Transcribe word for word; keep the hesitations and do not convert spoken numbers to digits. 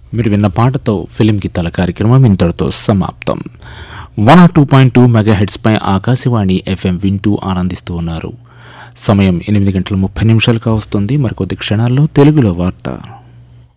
మీరు విన్న పాటతో ఫిలిం గీతాల కార్యక్రమం ఇంతటితో సమాప్తం. One or two point two mega heads pi Akashvani FM వింటూ ఆనందిస్తూ ఉన్నారు. సమయం ఎనిమిది గంటల ముప్పై నిమిషాలుగా వస్తుంది. మరికొద్ది క్షణాల్లో తెలుగులో వార్త.